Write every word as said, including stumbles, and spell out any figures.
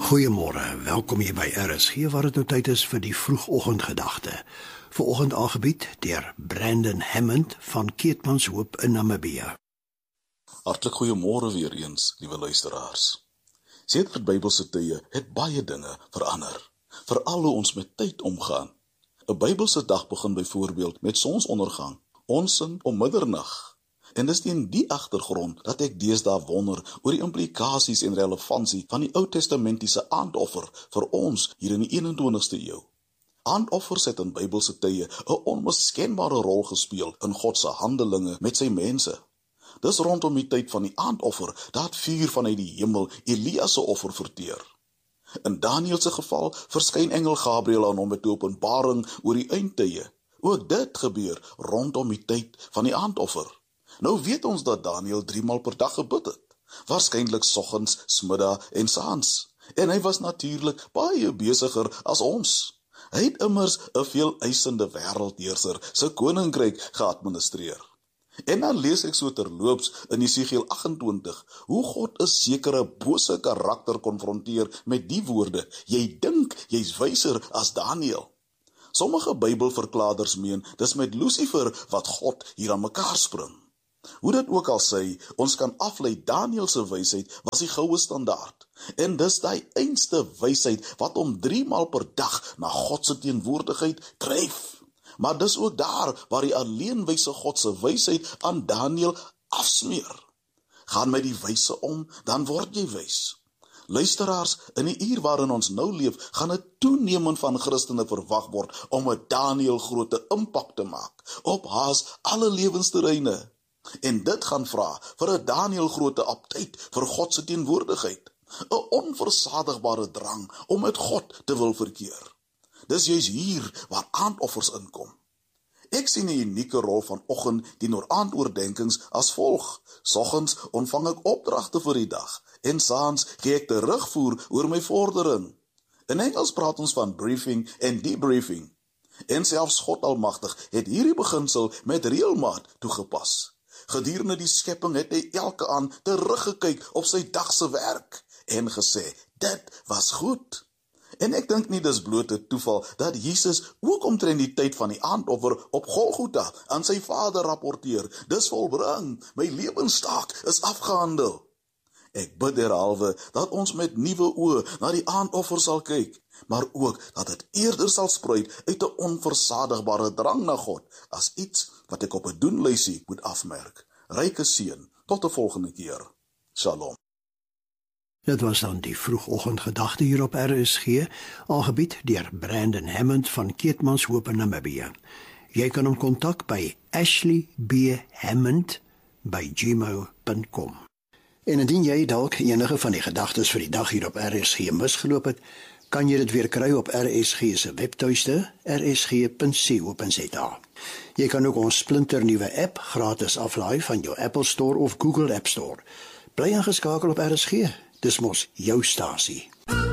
Goeiemôre, welkom hier by R S G waar dit nou tyd is vir die vroegoggendgedagte. Vanoggend aangebied deur Brandon Hammond van Keetmanshoop in Namibië. Hartlik goeiemôre weer eens, liewe luisteraars. Sedert Bybelse tye het baie dinge verander, veral hoe ons met tyd omgaan. 'n Bybelse dag begin byvoorbeeld met sonsondergang, ons sing om middernag. En dis teen die agtergrond dat ek deesdae wonder oor die implikasies en relevantie van die Ou Testamentiese aandoffer vir ons hier in die eenentwintigste eeu. Aandoffers het in Bybelse tye 'n onmiskenbare rol gespeel in God se handelinge met sy mense. Dis rondom die tyd van die aandoffer dat vuur vanuit die hemel Elia se offer verteer. In Daniël se geval verskyn engel Gabriël aan hom met 'n openbaring oor die eindtye. Ook dit gebeur rondom die tyd van die aandoffer. Nou weet ons dat Daniël driemaal per dag gebid het, waarskynlik soggens, smiddag en saans. En hy was natuurlik baie besiger as ons. Hy het immers 'n veel eisende wêreldheerser se koninkryk geadministreer. En dan lees ek so terloops in Jesegiel agt en twintig, hoe God 'n sekere bose karakter konfronteer met die woorde, jy dink jy's wyser as Daniël. Sommige Bybelverklaarders meen, dis met Lucifer wat God hier aan mekaar spring. Hoe dit ook al sê, ons kan aflei Daniël se wysheid was die goue standaard. En dis die einste wysheid wat om driemaal per dag na God se teenwoordigheid dryf. Maar dis ook daar waar die alleenwyse God se wysheid aan Daniël afsmeer. Gaan met die wyse om, dan word jy wys. Luisteraars, in die uur waarin ons nou leef, gaan het toenemend van Christene verwag word om 'n Daniël groote impak te maak op haas alle lewensterreine. En dit gaan vra vir 'n Daniël groote aptyd vir God se teenwoordigheid, 'n onversadigbare drang om met God te wil verkeer. Dis juis hier waar aandoffers inkom. Ek sien 'n unieke rol van oggend teenoor aandoordenkings as volg. Soggens ontvang ek opdragte vir die dag en saans gee ek terugvoer oor my vordering. In Engels praat ons van briefing en debriefing. En selfs God Almagtig het hierdie beginsel met reëlmaat toegepas. Gedurende die skepping het hy elke aan teruggekyk op sy dag se werk en gesê, dit was goed. En ek dink nie dis bloot 'n toeval dat Jesus ook omtrent die tyd van die aandoffer op Golgotha aan sy Vader rapporteer, dis volbring, my lewenstaak is afgehandel. Ek bid derhalwe dat ons met nuwe oë na die aandoffer sal kyk, maar ook dat dit eerder sal spruit uit 'n onversadigbare drang na God, as iets wat ek op 'n doenlysie moet afmerk. Ryke seën, tot 'n volgende keer. Shalom. Dit was dan die vroegoggendgedagte hier op R S G, aangebied deur Brandon Hammond van Keetmanshoop in Namibië. Jy kan hom kontak by ashley b hammond by gmail dot com. En indien jy dalk enige van die gedagtes vir die dag hier op R S G misgeloop het, kan jy dit weer kry op R S G se webtuiste, r s g punt co punt z a. Jy kan ook ons splinternuwe app gratis aflaai van jou Apple Store of Google App Store. Bly ingeskakel op R S G, dis mos jou stasie.